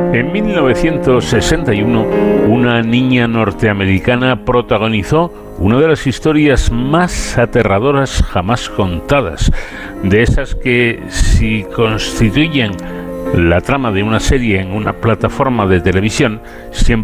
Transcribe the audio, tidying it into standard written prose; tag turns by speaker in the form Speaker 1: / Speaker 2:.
Speaker 1: En 1961, una niña norteamericana protagonizó una de las historias más aterradoras jamás contadas, de esas que, si constituyen la trama de una serie en una plataforma de televisión, siempre